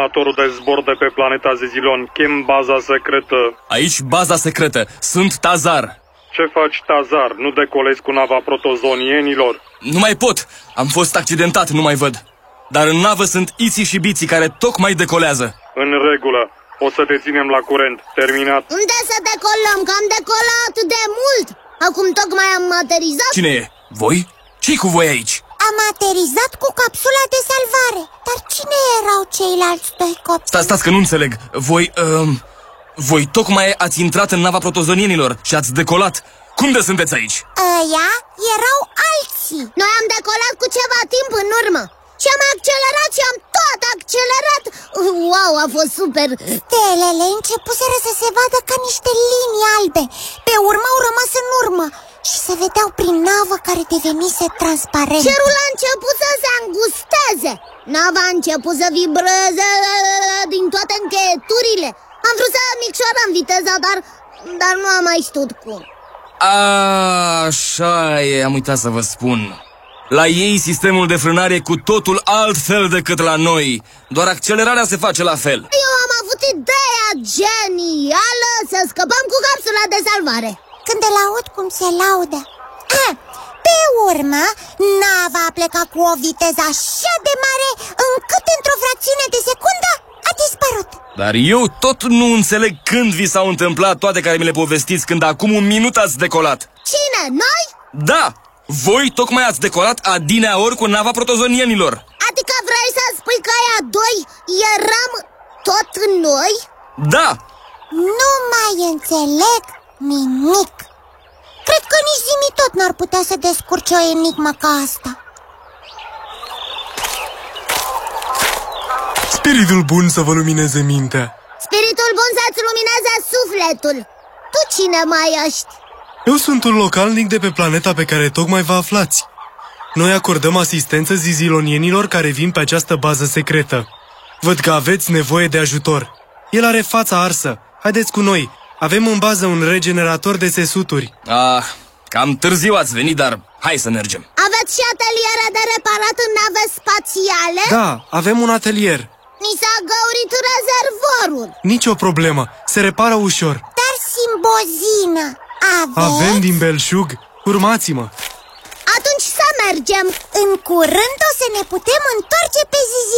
coordonatorul de zbor de pe planeta Zizilon. Chem baza secretă. Aici baza secretă. Sunt Tazar. Ce faci, Tazar? Nu decolezi cu nava protozonienilor? Nu mai pot. Am fost accidentat, nu mai văd. Dar în navă sunt Iții și Biții care tocmai decolează. În regulă. O să te ținem la curent. Terminat. Unde să decolăm? Că am decolat de mult. Acum tocmai am aterizat. Cine e? Voi? Ce-i cu voi aici? Am aterizat cu capsula de salvare. Dar cine erau ceilalți doi copii? Stați că nu înțeleg. Voi tocmai ați intrat în nava protozonienilor și ați decolat. Cum de sunteți aici? Ăia erau alții. Noi am decolat cu ceva timp în urmă și am accelerat și am tot accelerat. Wow, a fost super. Stelele începuseră să se vadă ca niște linii albe. Pe urmă au rămas în urmă și se vedeau prin navă care devenise transparentă. Cerul a început să se îngusteze. Nava a început să vibreze din toate încheieturile. Am vrut să micșorăm viteza, dar nu am mai știut cum. Așa e, am uitat să vă spun. La ei sistemul de frânare e cu totul altfel decât la noi. Doar accelerarea se face la fel. Eu am avut ideea genială să scăpăm cu capsula de salvare. Când îl aud cum se laudă. Pe urmă, nava a plecat cu o viteză așa de mare încât într-o fracțiune de secundă a dispărut. Dar eu tot nu înțeleg când vi s-au întâmplat toate care mi le povestiți când acum un minut ați decolat. Cine? Noi? Da! Voi tocmai ați decolat adineaori cu nava protozonienilor. Adică vrei să spui că aia doi eram tot noi? Da! Nu mai înțeleg nimic. Cred că nici Zimi tot n-ar putea să descurce o enigmă ca asta. Spiritul bun să vă lumineze mintea. Spiritul bun să-ți lumineze sufletul. Tu cine mai ești? Eu sunt un localnic de pe planeta pe care tocmai vă aflați. Noi acordăm asistență zizilonienilor care vin pe această bază secretă. Văd că aveți nevoie de ajutor. El are fața arsă. Haideți cu noi. Avem în bază un regenerator de țesuturi. Cam târziu ați venit, dar hai să mergem. Aveți și ateliere de reparat în nave spațiale? Da, avem un atelier. Ni s-a găurit rezervorul. Nici o problemă, se repară ușor. Dar simbozină aveți? Avem din belșug. Urmați-mă. Atunci să mergem. În curând o să ne putem întoarce pe Zizi.